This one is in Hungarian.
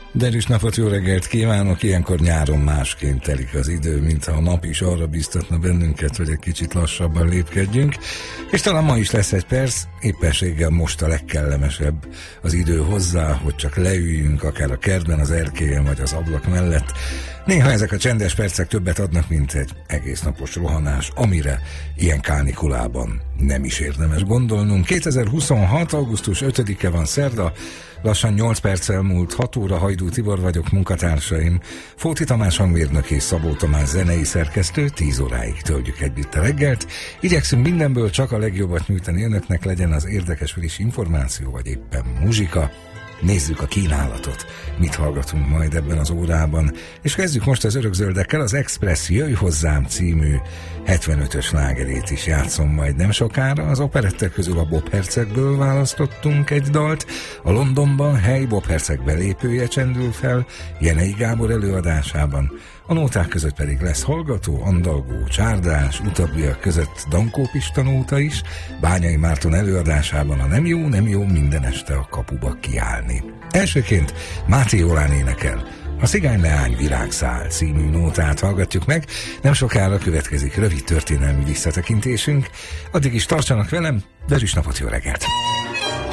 Derűs napot, jó reggelt kívánok! Ilyenkor nyáron másként telik az idő, mintha a nap is arra biztatna bennünket, hogy egy kicsit lassabban lépkedjünk. És talán ma is lesz egy perc, éppenséggel most a legkellemesebb az idő hozzá, hogy csak leüljünk, akár a kertben, az erkélyen vagy az ablak mellett. Néha ezek a csendes percek többet adnak, mint egy egész napos rohanás, amire ilyen kánikulában nem is érdemes gondolnunk. 2026. augusztus 5-e van, szerda, lassan 8 perccel múlt 6 óra, Hajdú Tibor vagyok, munkatársaim Fóti Tamás hangmérnök és Szabó Tamás zenei szerkesztő. 10 óráig töltjük együtt a reggelt. Igyekszünk mindenből csak a legjobbat nyújtani önöknek, legyen az érdekes friss információ, vagy éppen muzsika. Nézzük a kínálatot, mit hallgatunk majd ebben az órában, és kezdjük most az örökzöldekkel. Az Express Jöjj hozzám című 75-ös slágerét is játszom majd nem sokára. Az operettek közül a Bob Hercegből választottunk egy dalt, a Londonban hely Bob Herceg belépője csendül fel Jenei Gábor előadásában, a nóták között pedig lesz hallgató, andalgó, csárdás, utóbbiak között Dankó Pista nóta is, Bányai Márton előadásában a Nem jó, minden este a kapuba kiállni. Elsőként Máté Olán énekel a Cigány leány virágszál című nótát hallgatjuk meg, nem sokára következik rövid történelmi visszatekintésünk, addig is tartsanak velem, Derűs napot, jó reggelt!